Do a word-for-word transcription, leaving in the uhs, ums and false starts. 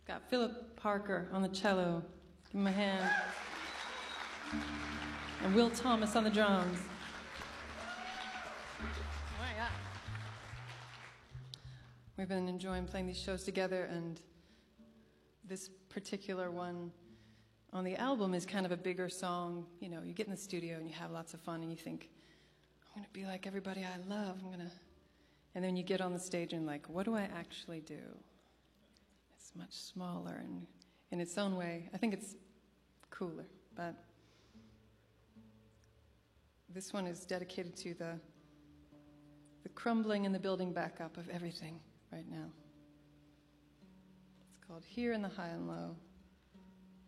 got Philip Parker on the cello. Give him a hand. And Will Thomas on the drums. Oh, yeah. We've been enjoying playing these shows together, and this particular one on the album is kind of a bigger song. You know, you get in the studio and you have lots of fun and you think, I'm going to be like everybody I love. I'm going to... And then you get on the stage and like, what do I actually do? It's much smaller and in its own way. I think it's cooler, but this one is dedicated to the, the crumbling and the building back up of everything right now. It's called Here in the High and Low.